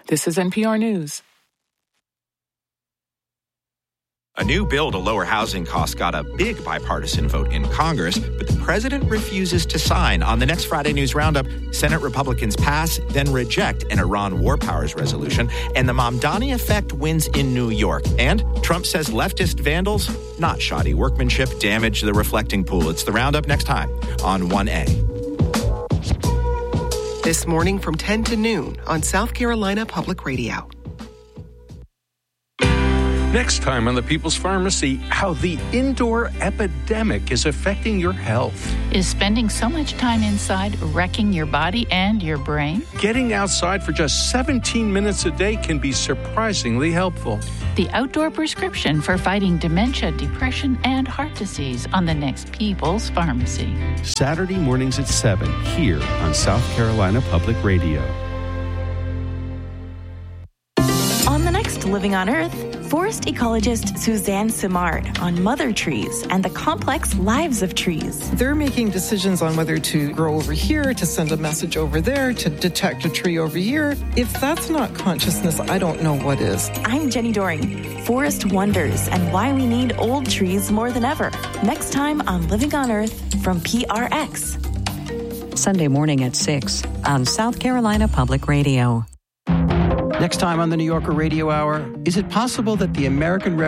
This is NPR News. A new bill to lower housing costs got a big bipartisan vote in Congress, but the president refuses to sign. On the next Friday News Roundup, Senate Republicans pass, then reject an Iran war powers resolution, and the Mamdani effect wins in New York. And Trump says leftist vandals, not shoddy workmanship, damage the reflecting pool. It's the Roundup next time on 1A. This morning from 10 to noon on South Carolina Public Radio. Next time on The People's Pharmacy, how the indoor epidemic is affecting your health. Is spending so much time inside wrecking your body and your brain? Getting outside for just 17 minutes a day can be surprisingly helpful. The outdoor prescription for fighting dementia, depression, and heart disease on the next People's Pharmacy. Saturday mornings at 7 here on South Carolina Public Radio. On the next Living on Earth, forest ecologist Suzanne Simard on mother trees and the complex lives of trees. They're making decisions on whether to grow over here, to send a message over there, to detect a tree over here. If that's not consciousness, I don't know what is. I'm Jenny Doring. Forest wonders and why we need old trees more than ever. Next time on Living on Earth from PRX. Sunday morning at 6 on South Carolina Public Radio. Next time on the New Yorker Radio Hour, is it possible that the American